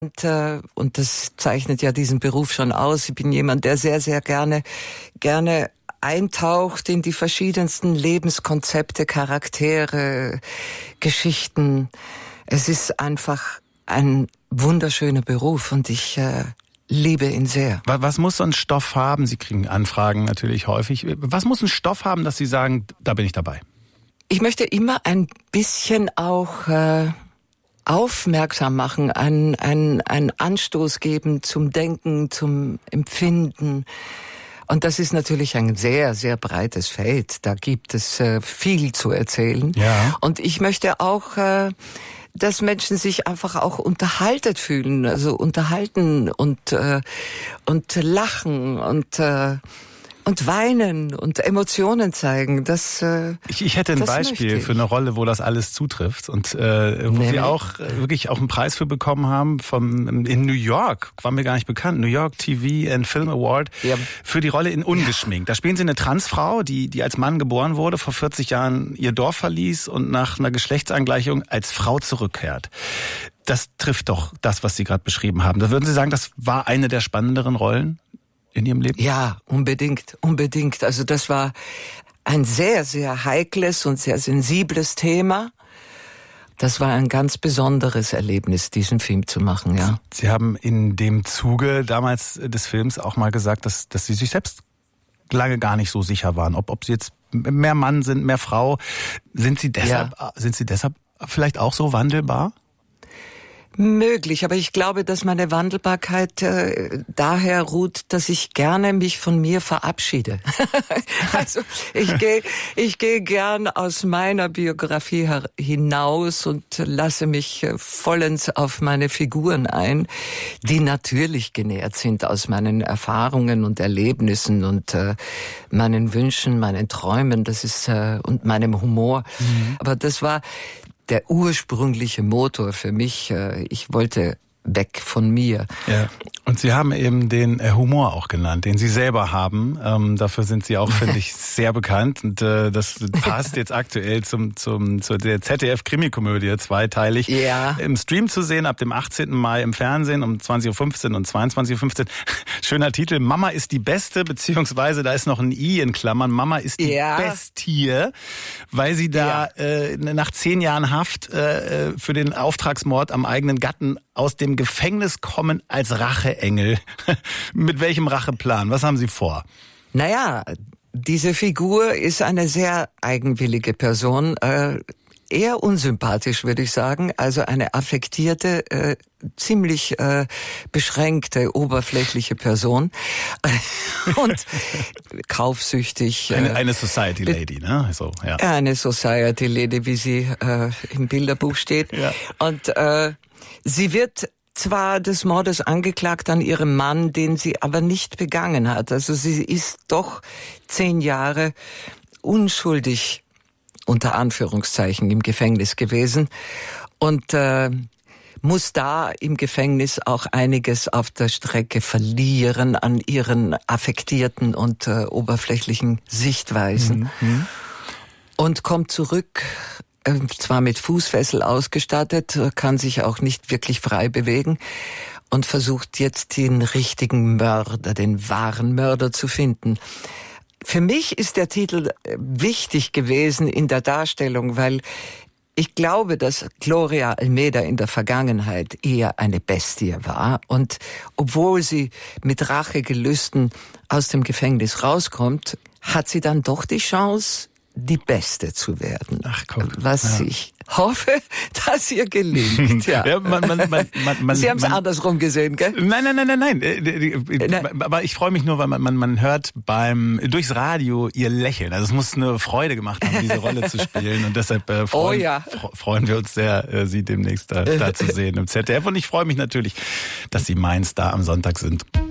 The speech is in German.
Und das zeichnet ja diesen Beruf schon aus. Ich bin jemand, der sehr, sehr gerne eintaucht in die verschiedensten Lebenskonzepte, Charaktere, Geschichten. Es ist einfach ein wunderschöner Beruf und ich liebe ihn sehr. Was muss so ein Stoff haben? Sie kriegen Anfragen natürlich häufig. Was muss ein Stoff haben, dass Sie sagen, da bin ich dabei? Ich möchte immer ein bisschen auch aufmerksam machen, einen Anstoß geben zum Denken, zum Empfinden. Und das ist natürlich ein sehr, sehr breites Feld. Da gibt es viel zu erzählen. Ja. Und ich möchte auch, dass Menschen sich einfach auch unterhalten fühlen, also unterhalten und lachen und weinen und Emotionen zeigen. Ich hätte ein Beispiel für eine Rolle, wo das alles zutrifft und wo Sie auch wirklich auch einen Preis für bekommen haben in New York, war mir gar nicht bekannt, New York TV and Film Award, ja, für die Rolle in Ungeschminkt. Da spielen Sie eine Transfrau, die als Mann geboren wurde, vor 40 Jahren ihr Dorf verließ und nach einer Geschlechtsangleichung als Frau zurückkehrt. Das trifft doch das, was Sie gerade beschrieben haben. Da würden Sie sagen, das war eine der spannenderen Rollen in Ihrem Leben? Ja, unbedingt. Also das war ein sehr, sehr heikles und sehr sensibles Thema. Das war ein ganz besonderes Erlebnis, diesen Film zu machen, ja. Sie haben in dem Zuge damals des Films auch mal gesagt, dass Sie sich selbst lange gar nicht so sicher waren, ob Sie jetzt mehr Mann sind, mehr Frau. Sind Sie deshalb vielleicht auch so wandelbar? Möglich, aber ich glaube, dass meine Wandelbarkeit daher ruht, dass ich gerne mich von mir verabschiede. Also ich gehe gern aus meiner Biografie hinaus und lasse mich vollends auf meine Figuren ein, die natürlich genährt sind aus meinen Erfahrungen und Erlebnissen und meinen Wünschen, meinen Träumen, das ist und meinem Humor. Mhm. Aber das war der ursprüngliche Motor für mich. Ich wollte weg von mir. Ja. Und Sie haben eben den Humor auch genannt, den Sie selber haben. Dafür sind Sie auch, finde ich, sehr bekannt. Und das passt jetzt aktuell zu der ZDF-Krimikomödie, zweiteilig. Ja. Im Stream zu sehen, ab dem 18. Mai im Fernsehen um 20.15 Uhr und 22.15 Uhr. Schöner Titel, Mama ist die Beste, beziehungsweise da ist noch ein I in Klammern, Mama ist die Bestie, weil Sie da nach 10 Jahren Haft für den Auftragsmord am eigenen Gatten aus dem Gefängnis kommen als Racheengel. Mit welchem Racheplan? Was haben Sie vor? Naja, diese Figur ist eine sehr eigenwillige Person, eher unsympathisch, würde ich sagen. Also eine affektierte, ziemlich beschränkte, oberflächliche Person und kaufsüchtig. Eine Society Lady, ne? So, ja. Eine Society Lady, wie sie im Bilderbuch steht. Ja. Und sie wird zwar des Mordes angeklagt an ihrem Mann, den sie aber nicht begangen hat. Also sie ist doch 10 Jahre unschuldig, unter Anführungszeichen, im Gefängnis gewesen und muss da im Gefängnis auch einiges auf der Strecke verlieren an ihren affektierten und oberflächlichen Sichtweisen. Mhm. Und kommt zurück, zwar mit Fußfessel ausgestattet, kann sich auch nicht wirklich frei bewegen und versucht jetzt den richtigen Mörder, den wahren Mörder zu finden. Für mich ist der Titel wichtig gewesen in der Darstellung, weil ich glaube, dass Gloria Almeida in der Vergangenheit eher eine Bestie war und obwohl sie mit Rachegelüsten aus dem Gefängnis rauskommt, hat sie dann doch die Chance, die Beste zu werden. Ach Gott. Was ich hoffe, dass ihr gelingt. Ja. Ja, Sie haben es andersrum gesehen, gell? Nein. Aber ich freue mich nur, weil man hört durchs Radio ihr Lächeln. Also es muss eine Freude gemacht haben, diese Rolle zu spielen. Und deshalb freuen wir uns sehr, Sie demnächst da zu sehen im ZDF. Und ich freue mich natürlich, dass Sie mein Star am Sonntag sind.